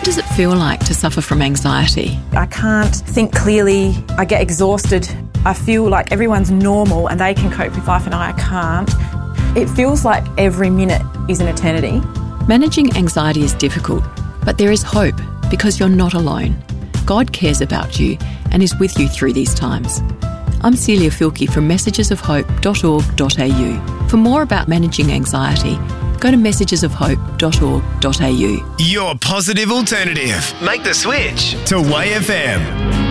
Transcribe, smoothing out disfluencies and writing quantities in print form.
does it feel like to suffer from anxiety? I can't think clearly. I get exhausted. I feel like everyone's normal and they can cope with life and I can't. It feels like every minute is an eternity. Managing anxiety is difficult, but there is hope because you're not alone. God cares about you and is with you through these times. I'm Celia Filkey from messagesofhope.org.au. For more about managing anxiety, go to messagesofhope.org.au. Your positive alternative. Make the switch to Way FM.